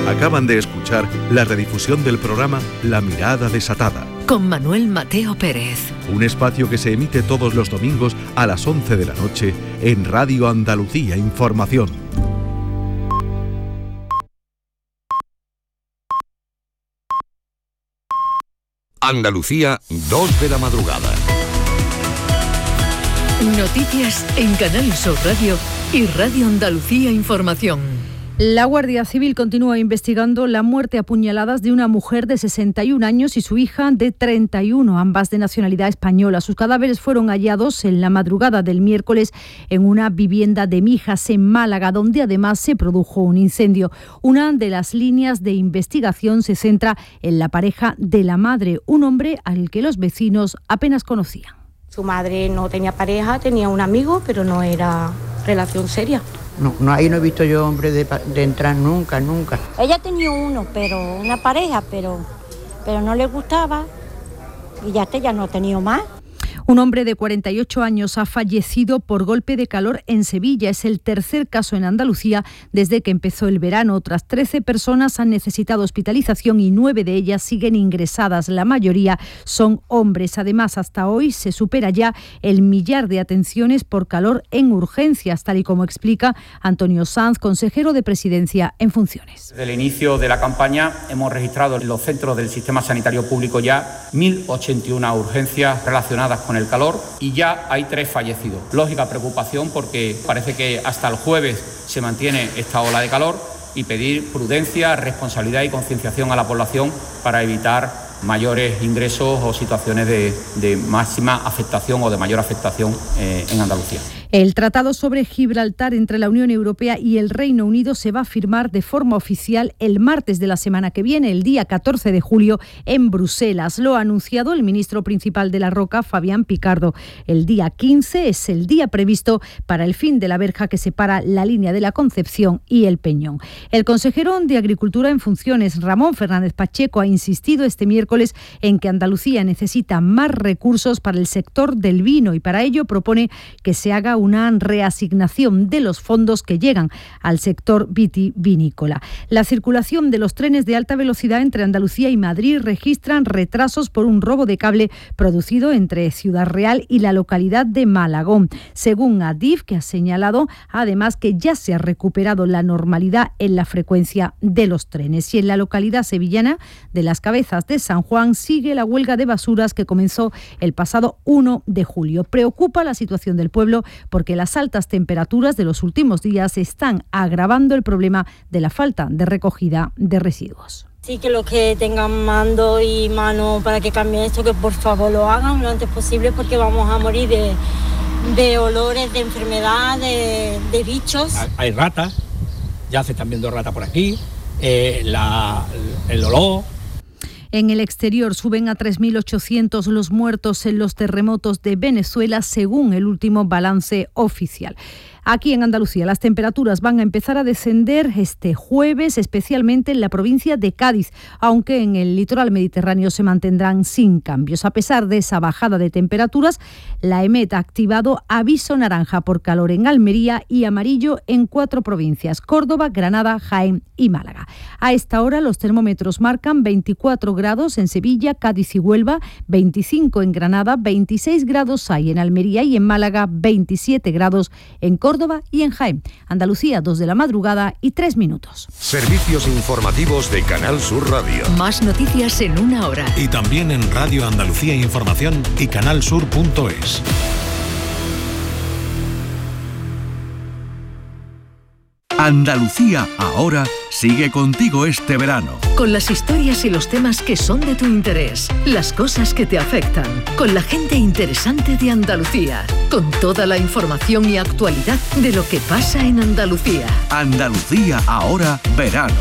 Acaban de escuchar la redifusión del programa La Mirada Desatada, con Manuel Mateo Pérez. Un espacio que se emite todos los domingos a las 11 de la noche en Radio Andalucía Información. Andalucía, 2 de la madrugada. Noticias en Canal Sur Radio y Radio Andalucía Información. La Guardia Civil continúa investigando la muerte a puñaladas de una mujer de 61 años y su hija de 31, ambas de nacionalidad española. Sus cadáveres fueron hallados en la madrugada del miércoles en una vivienda de Mijas, en Málaga, donde además se produjo un incendio. Una de las líneas de investigación se centra en la pareja de la madre, un hombre al que los vecinos apenas conocían. Su madre no tenía pareja, tenía un amigo, pero no era relación seria. No, ahí no he visto yo hombre de entrar nunca. Ella tenía una pareja, pero no le gustaba y ya no ha tenido más. Un hombre de 48 años ha fallecido por golpe de calor en Sevilla. Es el tercer caso en Andalucía desde que empezó el verano. Otras 13 personas han necesitado hospitalización y 9 de ellas siguen ingresadas. La mayoría son hombres. Además, hasta hoy se supera ya el 1.000.000 de atenciones por calor en urgencias, tal y como explica Antonio Sanz, consejero de Presidencia en funciones. Desde el inicio de la campaña hemos registrado en los centros del sistema sanitario público ya 1.081 urgencias relacionadas con el calor y ya hay 3 fallecidos. Lógica preocupación porque parece que hasta el jueves se mantiene esta ola de calor y pedir prudencia, responsabilidad y concienciación a la población para evitar mayores ingresos o situaciones de máxima afectación o de mayor afectación en Andalucía. El Tratado sobre Gibraltar entre la Unión Europea y el Reino Unido se va a firmar de forma oficial el martes de la semana que viene, el día 14 de julio, en Bruselas. Lo ha anunciado el ministro principal de La Roca, Fabián Picardo. El día 15 es el día previsto para el fin de la verja que separa la línea de la Concepción y el Peñón. El consejero de Agricultura en funciones, Ramón Fernández Pacheco, ha insistido este miércoles en que Andalucía necesita más recursos para el sector del vino y para ello propone que se haga una reasignación de los fondos que llegan al sector vitivinícola. La circulación de los trenes de alta velocidad entre Andalucía y Madrid registran retrasos por un robo de cable producido entre Ciudad Real y la localidad de Malagón. Según Adif, que ha señalado además que ya se ha recuperado la normalidad en la frecuencia de los trenes. Y en la localidad sevillana de Las Cabezas de San Juan sigue la huelga de basuras que comenzó el pasado 1 de julio. Preocupa la situación del pueblo porque las altas temperaturas de los últimos días están agravando el problema de la falta de recogida de residuos. Sí, que los que tengan mando y mano para que cambien esto, que por favor lo hagan lo antes posible porque vamos a morir de olores, de enfermedad, de bichos. Hay ratas, ya se están viendo ratas por aquí, el olor. En el exterior suben a 3.800 los muertos en los terremotos de Venezuela, según el último balance oficial. Aquí en Andalucía las temperaturas van a empezar a descender este jueves, especialmente en la provincia de Cádiz, aunque en el litoral mediterráneo se mantendrán sin cambios. A pesar de esa bajada de temperaturas, la EMET ha activado aviso naranja por calor en Almería y amarillo en 4 provincias: Córdoba, Granada, Jaén y Málaga. A esta hora los termómetros marcan 24 grados en Sevilla, Cádiz y Huelva, 25 en Granada, 26 grados hay en Almería y en Málaga, 27 grados en Córdoba y en Jaén. Andalucía, 2 de la madrugada y 3 minutos. Servicios informativos de Canal Sur Radio. Más noticias en 1 hora. Y también en Radio Andalucía Información y canalsur.es. Andalucía ahora sigue contigo este verano. Con las historias y los temas que son de tu interés, las cosas que te afectan, con la gente interesante de Andalucía, con toda la información y actualidad de lo que pasa en Andalucía. Andalucía ahora verano.